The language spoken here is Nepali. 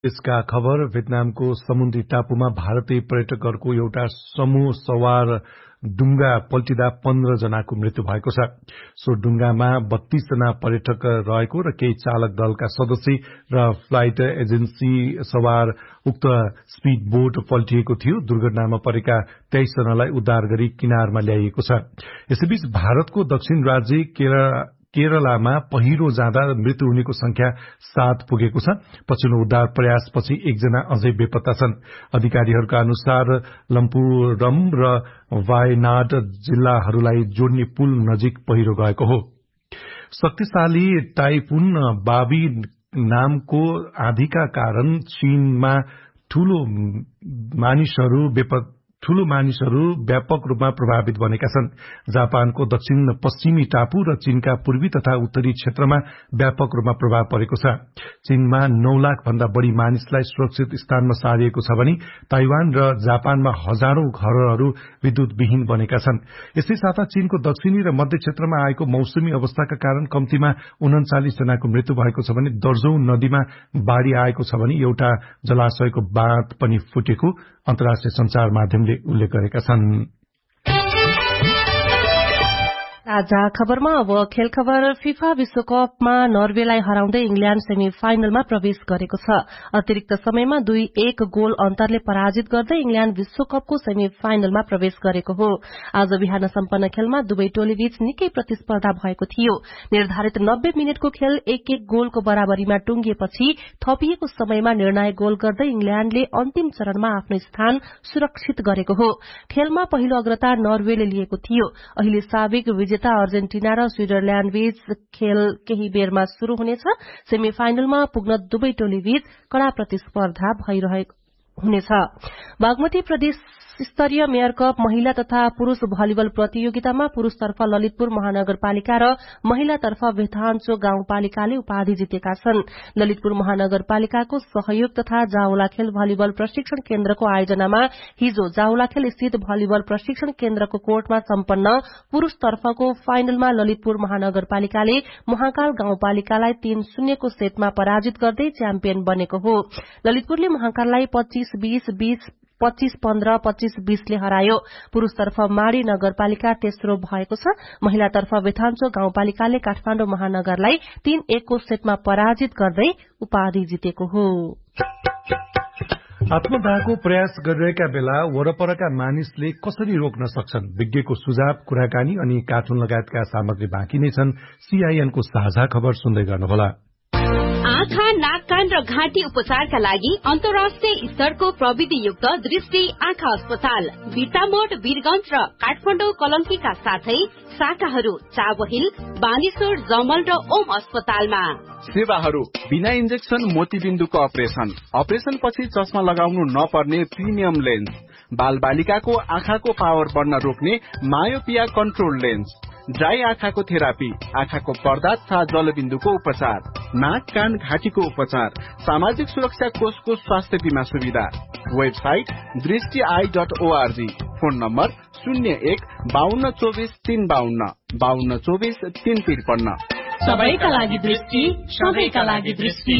यसका खबर भियतनामको समुद्री टापुमा भारतीय पर्यटकहरूको एउटा समूह सवार डुंगा पल्टिँदा 15 जनाको मृत्यु भएको छ। सो डुंगामा 32 जना पर्यटक रहेको र केही चालक दलका सदस्य र फ्लाइट एजेन्सी सवार उक्त स्पीड बोट पल्टिएको थियो। दुर्घटनामा परेका 23 जनालाई उद्धार गरी किनारमा ल्याइएको छ। यसैबीच भारतको दक्षिण राज्य केरलामा पहिरो जाँदा मृत्यु हुनेको संख्या 7 पुगेको छ। पछिल्लो उद्धार प्रयासपछि एकजना अझै बेपत्ता छन्। अधिकारीहरूका अनुसार लम्पुरम र वायनाड जिल्लाहरूलाई जोड्ने पुल नजिक पहिरो गएको हो। शक्तिशाली टाइफुन बाबी नामको आँधीका कारण चीनमा ठूलो मानिसहरू व्यापक रूपमा प्रभावित बनेका छन्। जापानको दक्षिण पश्चिमी टापु र चीनका पूर्वी तथा उत्तरी क्षेत्रमा व्यापक रूपमा प्रभाव परेको छ। चीनमा 9 लाख भन्दा बढ़ी मानिसलाई सुरक्षित स्थानमा सारिएको छ भने ताइवान र जापानमा हजारौं घरहरू विद्युतविहीन बनेका छन्। यसै साथ चीनको दक्षिणी र मध्य क्षेत्रमा आएको मौसमी अवस्थाका कारण कम्तीमा 39 जनाको मृत्यु भएको छ भने दर्जौं नदीमा बाढ़ी आएको छ भने एउटा जलाशयको बाँध पनि फुटेको अन्तर्राष्ट्रिय संचार माध्यमले उल्लेख गरेका छन्। ताजा खबरमा अब खेल खबर। फिफा विश्वकपमा नर्वेलाई हराउँदै इंग्ल्याण्ड सेमी फाइनलमा प्रवेश गरेको छ। अतिरिक्त समयमा 2-1 गोल अन्तरले पराजित गर्दै इंग्ल्याण्ड विश्वकपको सेमी फाइनलमा प्रवेश गरेको हो। आज बिहान सम्पन्न खेलमा दुवै टोलीबीच निकै प्रतिस्पर्धा भएको थियो। निर्धारित 90 मिनटको खेल 1-1 गोलको बराबरीमा टुंगिएपछि थपिएको समयमा निर्णायक गोल गर्दै इंग्ल्याण्डले अन्तिम चरणमा आफ्नो स्थान सुरक्षित गरेको हो। खेलमा पहिलो अग्रता नर्वेले लिएको थियो। अहिले साबिक विजेता अर्जेन्टिना र स्विजरल्याण्ड बीच खेल केही बेरमा शुरू हुनेछ। सेमी फाइनलमा पुग्न दुवै टोलीबीच कड़ा प्रतिस्पर्धा हुनेछ। बागमती प्रदेश स्तरीय मेयर कप महिला तथा पुरूष भलिबल प्रतियोगितामा पुरूषतर्फ ललितपुर महानगरपालिका र महिलातर्फ भेथान्चो गाउँपालिकाले उपाधि जितेका छन्। ललितपुर महानगरपालिकाको सहयोग तथा जाउलाखेल भलिबल प्रशिक्षण केन्द्रको आयोजनामा हिजो जाउलाखेल स्थित भलिबल प्रशिक्षण केन्द्रको कोर्टमा सम्पन्न पुरूषतर्फको फाइनलमा ललितपुर महानगरपालिकाले महाकाल गाउँपालिकालाई 3-0 को सेटमा पराजित गर्दै च्याम्पियन बनेको हो। ललितपुरले महाकाललाई 25-20, 25-15, 25-20 ले हरायो। पुरूषतर्फ माडी नगरपालिका तेस्रो भएको छ। महिलातर्फ बेथान्चो गाउँपालिकाले काठमाडौँ महानगरलाई 3-1 को सेटमा पराजित गर्दै उपाधि जितेको हो। आत्मदाहको प्रयास गरिरहेका बेला वरपरका मानिसले कसरी रोक्न सक्छन्? विज्ञको सुझाव, कुराकानी अनि कार्टुन लगायतका सामग्री बाँकी नै छन्। सीआईएनको साझा खबर सुन्दै गर्नुहोला। आँखा, नाक, कान र घाँटी उपचारका लागि अन्तर्राष्ट्रिय स्तरको प्रविधियुक्त दृष्टि आँखा अस्पताल बिर्तामोड, वीरगंज र काठमाडौँ कलंकीका साथै शाखाहरू चाबहिल, बानेश्वर, जमल र ओम अस्पतालमा। सेवाहरू बिना इन्जेक्सन मोतीबिन्दुको अपरेसन पछि चस्मा लगाउनु नपर्ने प्रिमियम लेन्स, बाल बालिकाको आँखाको पावर बढ्न रोक्ने मायोपिया कन्ट्रोल लेन्स, ड्राई आँखाको थेरापी, आँखाको पर्दा तथा जलबिन्दुको उपचार, नाक, कान, घाँटीको उपचार, सामाजिक सुरक्षा कोषको स्वास्थ्य बीमा सुविधा। वेबसाइट दृष्टि.org। Phone number 01-5224-352, 5224-353। सबैका लागि दृष्टि, सबैका लागि दृष्टि।